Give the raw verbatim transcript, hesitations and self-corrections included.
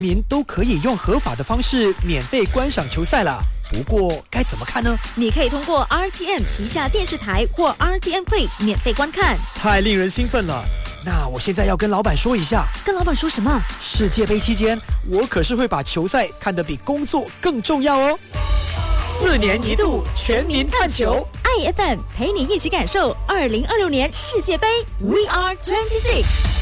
民都可以用合法的方式免费观赏球赛了。不过该怎么看呢？ 你可以通过 R T M 旗下电视台或 R T M Play 免费观看。 太令人兴奋了！那我现在要跟老板说一下。 跟老板说什么？ 世界杯期间，我可是会把球赛看得比工作更重要哦。四年一度全民看球 ，I F M 陪你一起感受二零二六年世界杯 ，We are twenty six。